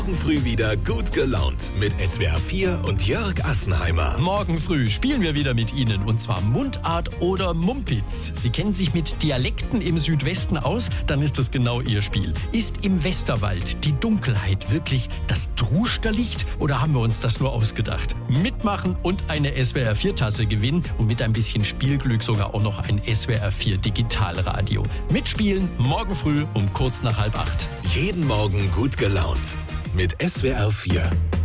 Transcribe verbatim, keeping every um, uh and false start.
Früh wieder gut gelaunt mit S W R vier und Jörg Assenheimer. Morgen früh spielen wir wieder mit Ihnen, und zwar Mundart oder Mumpitz. Sie kennen sich mit Dialekten im Südwesten aus, dann ist das genau Ihr Spiel. Ist im Westerwald die Dunkelheit wirklich das Trusterlicht oder haben wir uns das nur ausgedacht? Mitmachen und eine S W R vier Tasse gewinnen und mit ein bisschen Spielglück sogar auch noch ein S W R vier Digitalradio. Mitspielen morgen früh um kurz nach halb acht. Jeden Morgen gut gelaunt mit S W R vier.